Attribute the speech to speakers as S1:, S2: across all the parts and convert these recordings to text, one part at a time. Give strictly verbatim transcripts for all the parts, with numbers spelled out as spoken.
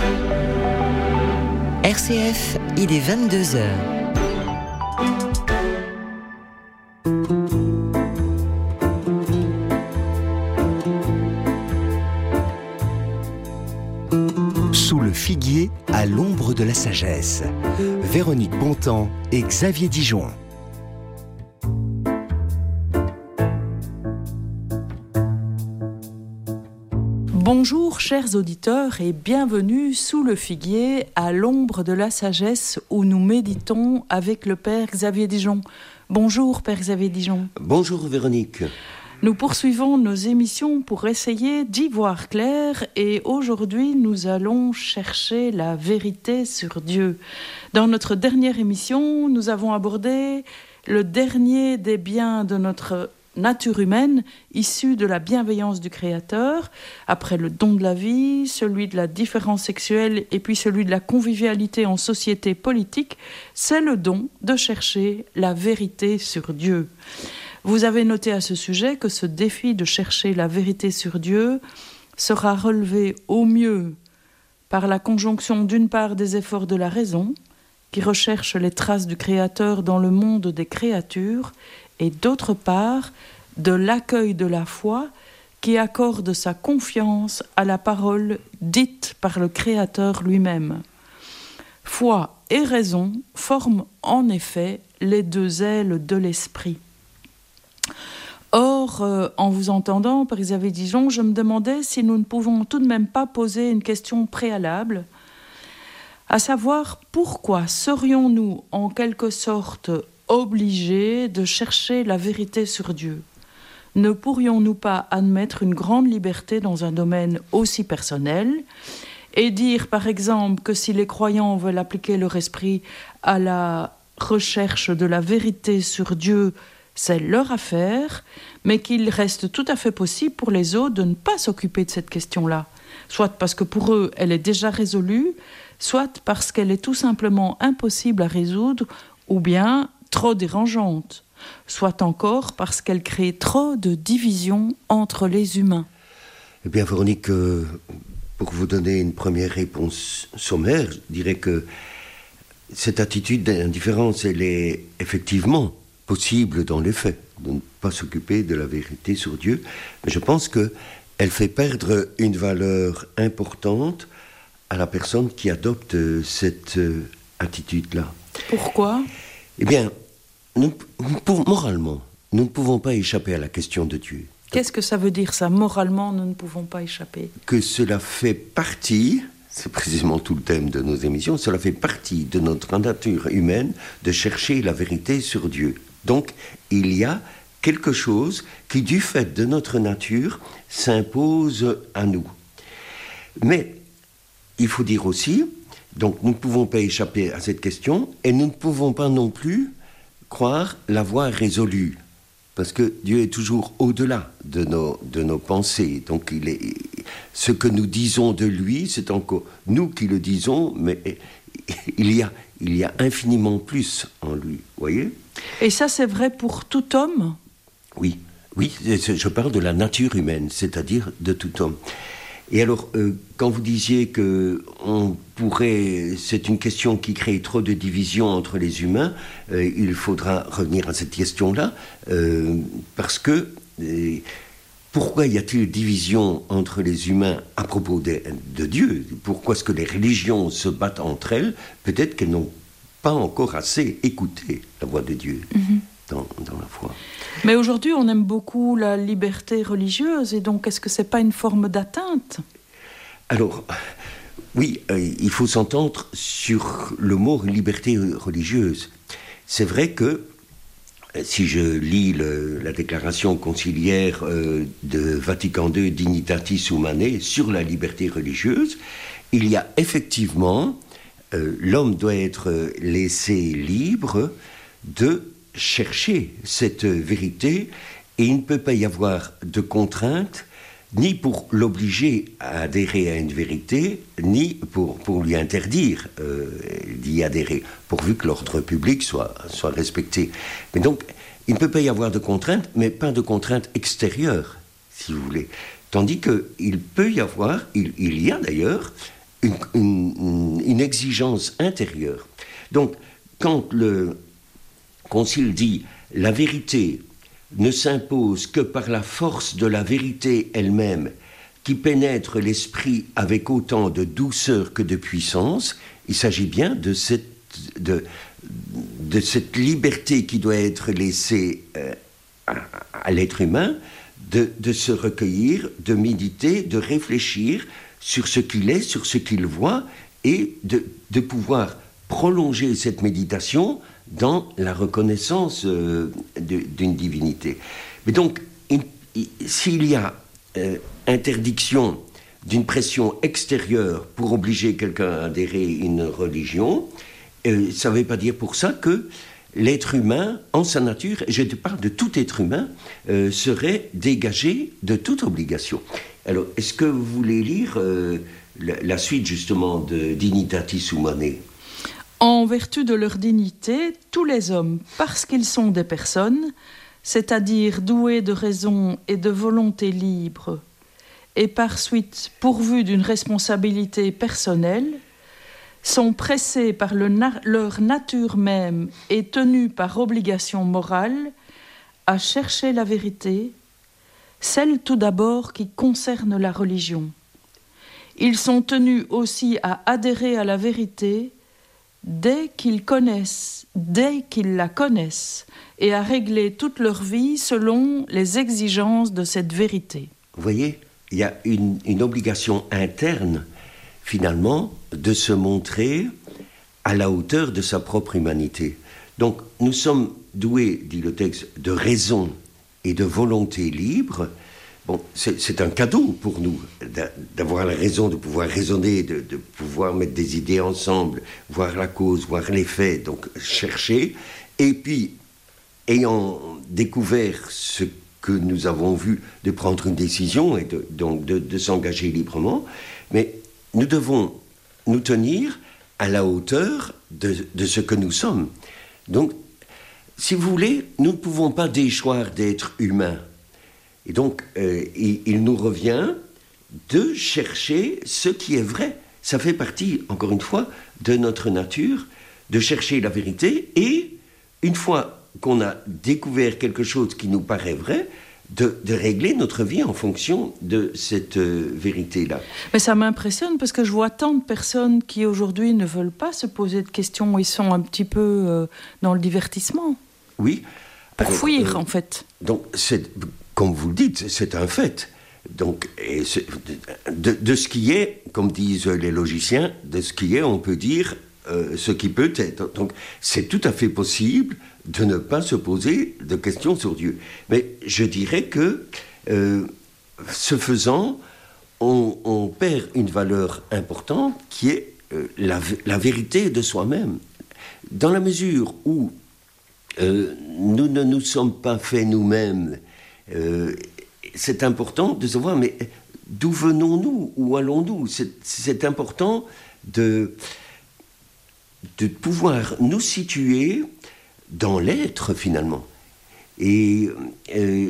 S1: R C F, il est vingt-deux heures.
S2: Sous le figuier, à l'ombre de la sagesse. Véronique Bontemps et Xavier Dijon.
S3: Bonjour chers auditeurs et bienvenue sous le figuier à l'ombre de la sagesse où nous méditons avec le Père Xavier Dijon. Bonjour Père Xavier Dijon.
S4: Bonjour Véronique.
S3: Nous poursuivons nos émissions pour essayer d'y voir clair et aujourd'hui nous allons chercher la vérité sur Dieu. Dans notre dernière émission, nous avons abordé le dernier des biens de notre nature humaine, issue de la bienveillance du Créateur, après le don de la vie, celui de la différence sexuelle et puis celui de la convivialité en société politique, c'est le don de chercher la vérité sur Dieu. Vous avez noté à ce sujet que ce défi de chercher la vérité sur Dieu sera relevé au mieux par la conjonction d'une part des efforts de la raison, qui recherche les traces du Créateur dans le monde des créatures, et d'autre part, de l'accueil de la foi qui accorde sa confiance à la parole dite par le Créateur lui-même. Foi et raison forment en effet les deux ailes de l'esprit. Or, euh, en vous entendant, Père Xavier Dijon, je me demandais si nous ne pouvons tout de même pas poser une question préalable, à savoir pourquoi serions-nous en quelque sorte obligés de chercher la vérité sur Dieu? Ne pourrions-nous pas admettre une grande liberté dans un domaine aussi personnel et dire par exemple que si les croyants veulent appliquer leur esprit à la recherche de la vérité sur Dieu, c'est leur affaire, mais qu'il reste tout à fait possible pour les autres de ne pas s'occuper de cette question-là, soit parce que pour eux elle est déjà résolue, soit parce qu'elle est tout simplement impossible à résoudre ou bien trop dérangeante, soit encore parce qu'elle crée trop de divisions entre les humains.
S4: Eh bien, Véronique, euh, pour vous donner une première réponse sommaire, je dirais que cette attitude d'indifférence, elle est effectivement possible dans les faits, de ne pas s'occuper de la vérité sur Dieu, mais je pense qu'elle fait perdre une valeur importante à la personne qui adopte cette euh, attitude-là.
S3: Pourquoi ?
S4: Eh bien, nous, pour, moralement, nous ne pouvons pas échapper à la question de Dieu.
S3: Qu'est-ce que ça veut dire ça ? Moralement, nous ne pouvons pas échapper.
S4: Que cela fait partie, c'est précisément tout le thème de nos émissions, cela fait partie de notre nature humaine de chercher la vérité sur Dieu. Donc, il y a quelque chose qui, du fait de notre nature, s'impose à nous. Mais, il faut dire aussi, donc nous ne pouvons pas échapper à cette question, et nous ne pouvons pas non plus croire l'avoir résolue, parce que Dieu est toujours au-delà de nos, de nos pensées. Donc il est, ce que nous disons de lui, c'est encore nous qui le disons, mais il y a, il y a infiniment plus en lui, voyez ?
S3: Et ça, c'est vrai pour tout homme ?
S4: Oui, oui, je parle de la nature humaine, c'est-à-dire de tout homme. Et alors, euh, quand vous disiez que on pourrait, c'est une question qui crée trop de divisions entre les humains, euh, il faudra revenir à cette question-là, euh, parce que euh, pourquoi y a-t-il division entre les humains à propos de, de Dieu ? Pourquoi est-ce que les religions se battent entre elles ? Peut-être qu'elles n'ont pas encore assez écouté la voix de Dieu. Mm-hmm. Dans, dans la foi.
S3: Mais aujourd'hui, on aime beaucoup la liberté religieuse, et donc est-ce que c'est pas une forme d'atteinte ?
S4: Alors, oui, euh, il faut s'entendre sur le mot liberté religieuse. C'est vrai que, si je lis le, la déclaration conciliaire euh, de Vatican deux, Dignitatis Humanae, sur la liberté religieuse, il y a effectivement, euh, l'homme doit être laissé libre de chercher cette vérité, et il ne peut pas y avoir de contrainte ni pour l'obliger à adhérer à une vérité, ni pour, pour lui interdire euh, d'y adhérer, pourvu que l'ordre public soit, soit respecté. Mais donc, il ne peut pas y avoir de contrainte, mais pas de contrainte extérieure, si vous voulez. Tandis qu'il peut y avoir, il, il y a d'ailleurs, une, une, une exigence intérieure. Donc, quand le Concile dit « la vérité ne s'impose que par la force de la vérité elle-même, qui pénètre l'esprit avec autant de douceur que de puissance », il s'agit bien de cette, de, de cette liberté qui doit être laissée euh, à, à l'être humain, de, de se recueillir, de méditer, de réfléchir sur ce qu'il est, sur ce qu'il voit, et de, de pouvoir prolonger cette méditation dans la reconnaissance euh, de, d'une divinité. Mais donc, il, il, s'il y a euh, interdiction d'une pression extérieure pour obliger quelqu'un à adhérer à une religion, euh, ça ne veut pas dire pour ça que l'être humain, en sa nature, et je te parle de tout être humain, euh, serait dégagé de toute obligation. Alors, est-ce que vous voulez lire euh, la, la suite, justement, de Dignitatis Humanae ?
S3: En vertu de leur dignité, tous les hommes, parce qu'ils sont des personnes, c'est-à-dire doués de raison et de volonté libre, et par suite pourvus d'une responsabilité personnelle, sont pressés par le na- leur nature même et tenus par obligation morale à chercher la vérité, celle tout d'abord qui concerne la religion. Ils sont tenus aussi à adhérer à la vérité dès qu'ils connaissent, dès qu'ils la connaissent, et à régler toute leur vie selon les exigences de cette vérité.
S4: Vous voyez, il y a une, une obligation interne, finalement, de se montrer à la hauteur de sa propre humanité. Donc, nous sommes doués, dit le texte, de raison et de volonté libre. Bon, c'est, c'est un cadeau pour nous d'avoir la raison, de pouvoir raisonner, de, de pouvoir mettre des idées ensemble, voir la cause, voir les faits, donc chercher. Et puis, ayant découvert ce que nous avons vu, de prendre une décision et de, donc de, de s'engager librement, mais nous devons nous tenir à la hauteur de, de ce que nous sommes. Donc, si vous voulez, nous ne pouvons pas déchoir d'être humains. Et donc, euh, il, il nous revient de chercher ce qui est vrai. Ça fait partie, encore une fois, de notre nature, de chercher la vérité. Et une fois qu'on a découvert quelque chose qui nous paraît vrai, de, de régler notre vie en fonction de cette euh, vérité-là.
S3: Mais ça m'impressionne parce que je vois tant de personnes qui aujourd'hui ne veulent pas se poser de questions. Ils sont un petit peu euh, dans le divertissement.
S4: Oui.
S3: Pour
S4: Alors,
S3: fuir,
S4: euh,
S3: en fait.
S4: Donc, c'est... Comme vous le dites, c'est un fait. Donc, et de, de ce qui est, comme disent les logiciens, de ce qui est, on peut dire euh, ce qui peut être. Donc, c'est tout à fait possible de ne pas se poser de questions sur Dieu. Mais je dirais que, euh, ce faisant, on, on perd une valeur importante qui est euh, la, la vérité de soi-même. Dans la mesure où euh, nous ne nous sommes pas faits nous-mêmes, Euh, c'est important de savoir, mais d'où venons-nous, où allons-nous ? C'est, c'est important de, de pouvoir nous situer dans l'être, finalement. Et euh,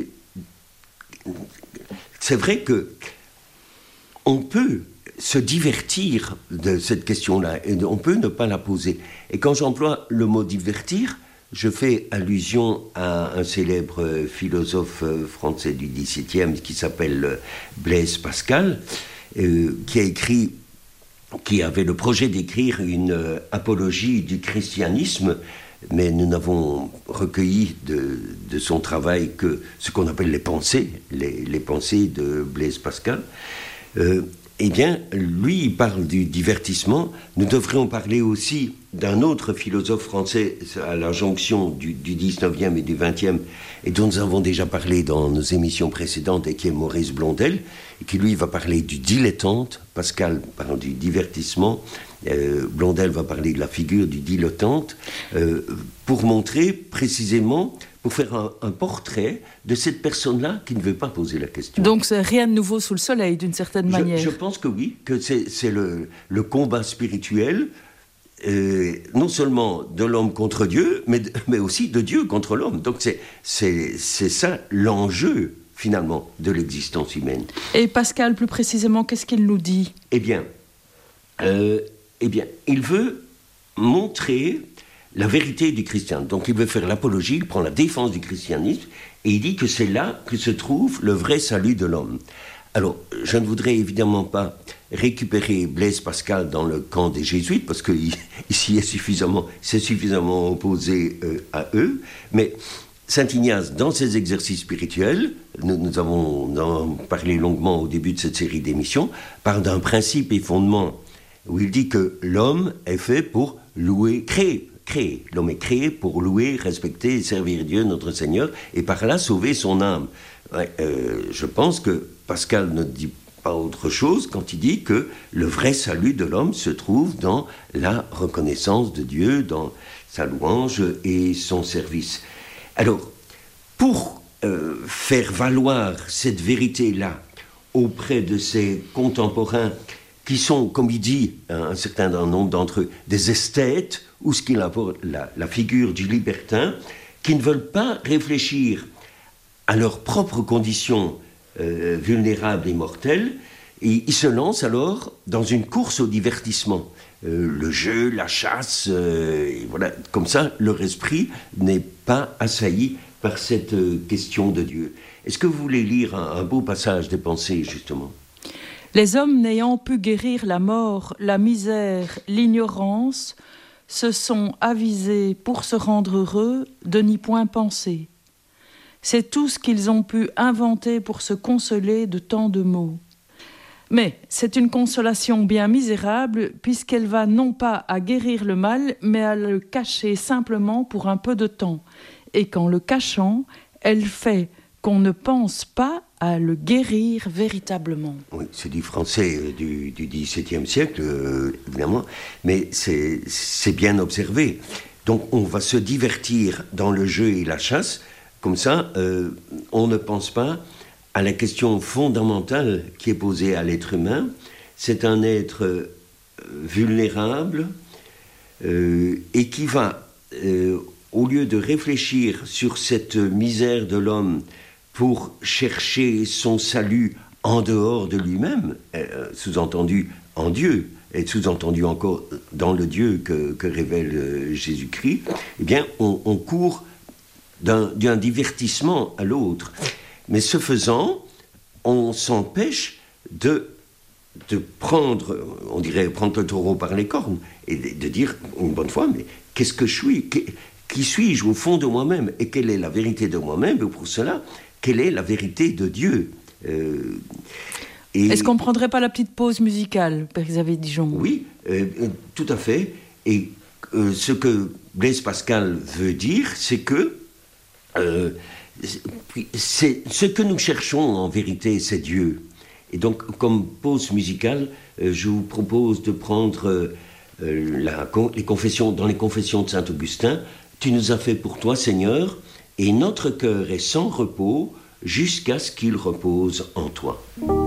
S4: c'est vrai que on peut se divertir de cette question-là, et on peut ne pas la poser. Et quand j'emploie le mot « divertir », je fais allusion à un célèbre philosophe français du dix-septième qui s'appelle Blaise Pascal, euh, qui a écrit, qui avait le projet d'écrire une euh, apologie du christianisme, mais nous n'avons recueilli de, de son travail que ce qu'on appelle les pensées, les, les pensées de Blaise Pascal. Euh, Eh bien, lui, il parle du divertissement. Nous devrions parler aussi d'un autre philosophe français à la jonction du, du dix-neuvième et du vingtième, et dont nous avons déjà parlé dans nos émissions précédentes, et qui est Maurice Blondel, et qui, lui, va parler du dilettante. Pascal parle du divertissement. Euh, Blondel va parler de la figure du dilettante, euh, pour montrer précisément... pour faire un, un portrait de cette personne-là qui ne veut pas poser la question.
S3: Donc c'est rien de nouveau sous le soleil, d'une certaine
S4: je,
S3: manière.
S4: Je pense que oui, que c'est, c'est le, le combat spirituel, euh, non seulement de l'homme contre Dieu, mais, mais aussi de Dieu contre l'homme. Donc c'est, c'est, c'est ça l'enjeu, finalement, de l'existence humaine.
S3: Et Pascal, plus précisément, qu'est-ce qu'il nous dit ?
S4: Eh bien, euh, eh bien, il veut montrer la vérité du christianisme. Donc il veut faire l'apologie, il prend la défense du christianisme, et il dit que c'est là que se trouve le vrai salut de l'homme. Alors, je ne voudrais évidemment pas récupérer Blaise Pascal dans le camp des jésuites, parce qu'ici, est suffisamment, c'est suffisamment opposé euh, à eux, mais Saint Ignace, dans ses exercices spirituels, nous, nous avons en parlé longuement au début de cette série d'émissions, parle d'un principe et fondement, où il dit que l'homme est fait pour louer, créer, créer. L'homme est créé pour louer, respecter et servir Dieu, notre Seigneur, et par là sauver son âme. Ouais, euh, je pense que Pascal ne dit pas autre chose quand il dit que le vrai salut de l'homme se trouve dans la reconnaissance de Dieu, dans sa louange et son service. Alors, pour euh, faire valoir cette vérité-là auprès de ses contemporains qui sont, comme il dit, un certain nombre d'entre eux, des esthètes, ou ce qu'il apporte la, la figure du libertin, qui ne veulent pas réfléchir à leurs propres conditions euh, vulnérables et mortelles, et ils se lancent alors dans une course au divertissement. Euh, le jeu, la chasse, euh, et voilà, comme ça, leur esprit n'est pas assailli par cette euh, question de Dieu. Est-ce que vous voulez lire un, un beau passage des Pensées, justement ?
S3: Les hommes n'ayant pu guérir la mort, la misère, l'ignorance, se sont avisés pour se rendre heureux de n'y point penser. C'est tout ce qu'ils ont pu inventer pour se consoler de tant de maux. Mais c'est une consolation bien misérable, puisqu'elle va non pas à guérir le mal, mais à le cacher simplement pour un peu de temps. Et qu'en le cachant, elle fait qu'on ne pense pas à le guérir véritablement.
S4: Oui, c'est du français euh, du, du dix-septième siècle, euh, évidemment, mais c'est, c'est bien observé. Donc on va se divertir dans le jeu et la chasse, comme ça, euh, on ne pense pas à la question fondamentale qui est posée à l'être humain. C'est un être euh, vulnérable euh, et qui va, euh, au lieu de réfléchir sur cette misère de l'homme pour chercher son salut en dehors de lui-même, euh, sous-entendu en Dieu, et sous-entendu encore dans le Dieu que, que révèle euh, Jésus-Christ, eh bien, on, on court d'un, d'un divertissement à l'autre. Mais ce faisant, on s'empêche de, de prendre, on dirait prendre le taureau par les cornes, et de, de dire une bonne fois, mais qu'est-ce que je suis ? Qui, qui suis-je au fond de moi-même ? Et quelle est la vérité de moi-même ? Et pour cela, quelle est la vérité de Dieu ? euh, et...
S3: Est-ce qu'on ne prendrait pas la petite pause musicale, Père Xavier Dijon ?
S4: Oui, euh, tout à fait. Et euh, ce que Blaise Pascal veut dire, c'est que euh, c'est, ce que nous cherchons en vérité, c'est Dieu. Et donc, comme pause musicale, euh, je vous propose de prendre euh, la, les confessions, dans les confessions de Saint-Augustin. Tu nous as fait pour toi, Seigneur, et notre cœur est sans repos jusqu'à ce qu'il repose en toi.